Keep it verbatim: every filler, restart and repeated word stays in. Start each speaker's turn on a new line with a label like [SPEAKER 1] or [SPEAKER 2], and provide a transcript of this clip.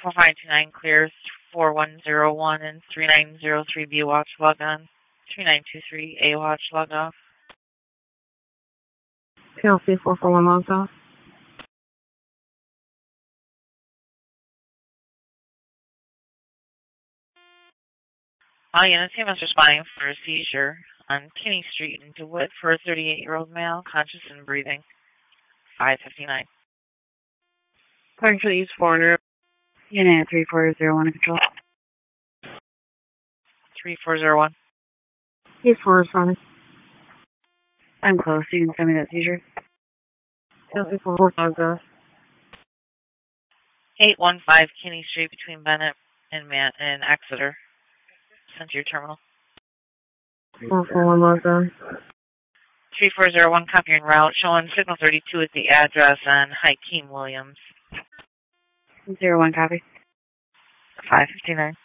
[SPEAKER 1] four five two nine clears, four one zero one and three nine zero three B watch log on, three nine two three A watch log off.
[SPEAKER 2] P L C four four one logs off.
[SPEAKER 1] All units, C M S responding for a seizure on Kinney Street in DeWitt for a thirty-eight-year-old male, conscious and breathing. five fifty-nine.
[SPEAKER 2] Calling for the East foreigner. Unit three four zero one in control.
[SPEAKER 1] three four zero one.
[SPEAKER 2] East four responding. I'm close. You can send me that seizure. P L C four four logs off.
[SPEAKER 1] eight one five Kinney Street between Bennett and Man and Exeter. Sent to your terminal.
[SPEAKER 2] four four one logs on.
[SPEAKER 1] three four zero one, copy en route, showing signal thirty-two at the address on Hakeem Williams.
[SPEAKER 2] Zero one copy.
[SPEAKER 1] five fifty-nine.